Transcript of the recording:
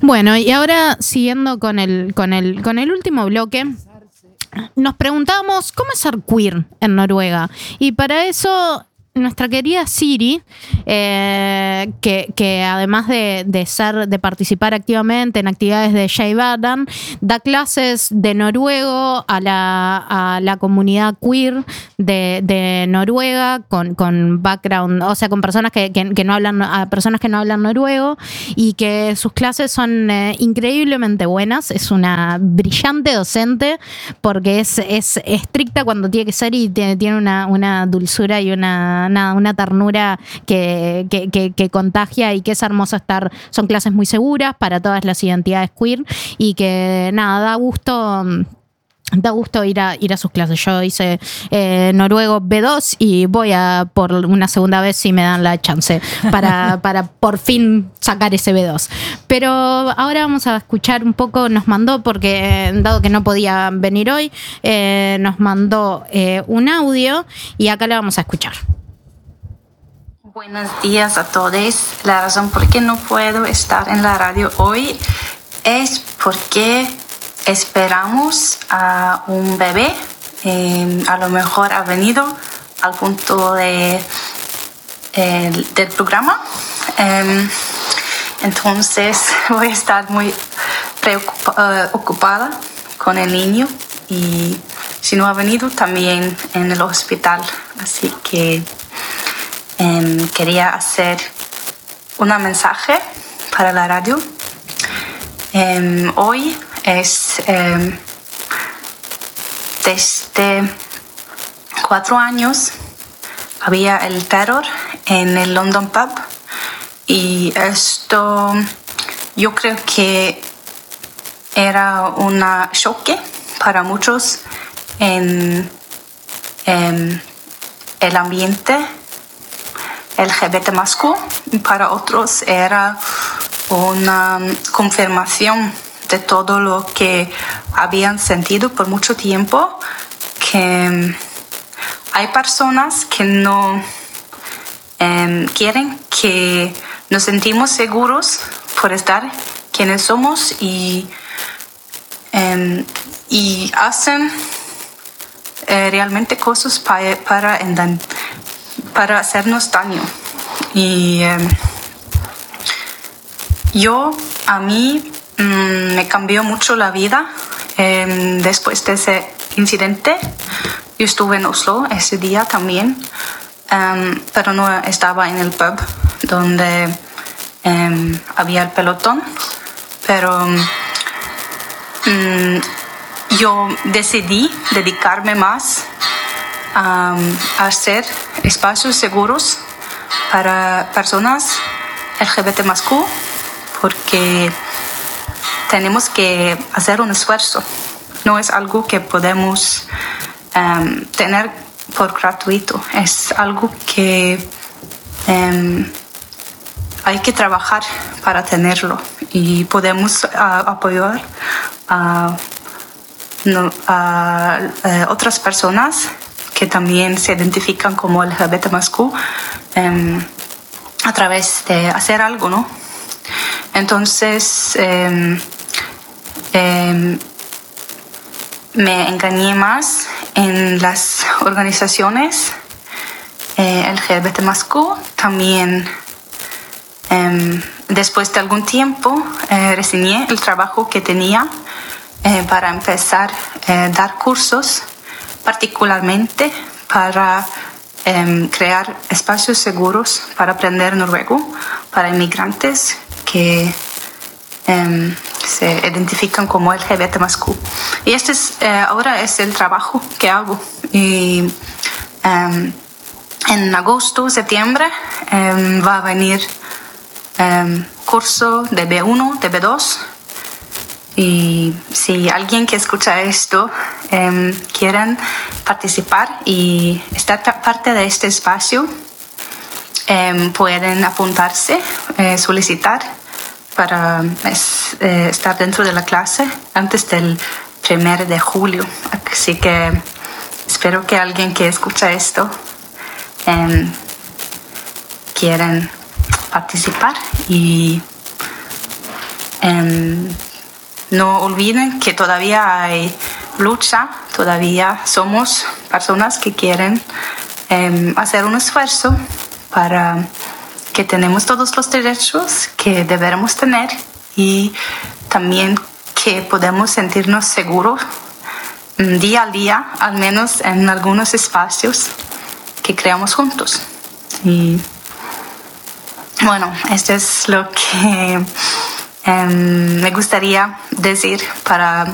Bueno, y ahora siguiendo con el último bloque, nos preguntamos cómo es ser queer en Noruega. Y para eso, nuestra querida Siri, que además de participar activamente en actividades de Skeiverden, da clases de noruego a la comunidad queer de Noruega con background, o sea, con personas que no hablan, a personas que no hablan noruego, y que sus clases son increíblemente buenas. Es una brillante docente porque es estricta cuando tiene que ser, y tiene una dulzura y una ternura que contagia, y que es hermoso estar. Son clases muy seguras para todas las identidades queer, y que da gusto ir a sus clases. Yo hice noruego B2 y voy a por una segunda vez si me dan la chance para por fin sacar ese B2. Pero ahora vamos a escuchar un poco. Nos mandó, porque dado que no podía venir hoy, nos mandó un audio, y acá lo vamos a escuchar. Buenos días a todos. La razón por qué no puedo estar en la radio hoy es porque esperamos a un bebé. A lo mejor ha venido al punto del programa. Entonces voy a estar muy ocupada con el niño, y si no ha venido, también en el hospital. Así que quería hacer un mensaje para la radio. Hoy es desde 4 años había el terror en el London Pub, y esto yo creo que era un choque para muchos en el ambiente LGBT+, y para otros era una confirmación de todo lo que habían sentido por mucho tiempo, que hay personas que no quieren que nos sentimos seguros por estar quienes somos, y hacen realmente cosas para hacernos daño. Y a mí me cambió mucho la vida después de ese incidente. Yo estuve en Oslo ese día también, pero no estaba en el pub donde había el pelotón. Pero yo decidí dedicarme más a hacer espacios seguros para personas LGBT+, porque tenemos que hacer un esfuerzo. No es algo que podemos tener por gratuito. Es algo que hay que trabajar para tenerlo, y podemos apoyar a otras personas que también se identifican como LGBT+, a través de hacer algo, ¿no? Entonces me engañé más en las organizaciones LGBT+. También después de algún tiempo resigné el trabajo que tenía para empezar a dar cursos, particularmente para crear espacios seguros para aprender noruego para inmigrantes que se identifican como LGBT+. Y este ahora es el trabajo que hago. Y en agosto, septiembre va a venir curso de B1, de B2. Y si alguien que escucha esto quieren participar y estar parte de este espacio, pueden apuntarse, solicitar para estar dentro de la clase antes del 1 de julio. Así que espero que alguien que escucha esto quieran participar y no olviden que todavía hay lucha, todavía somos personas que quieren hacer un esfuerzo para que tenemos todos los derechos que deberemos tener y también que podemos sentirnos seguros día a día, al menos en algunos espacios que creamos juntos. Y bueno, esto es lo que me gustaría decir para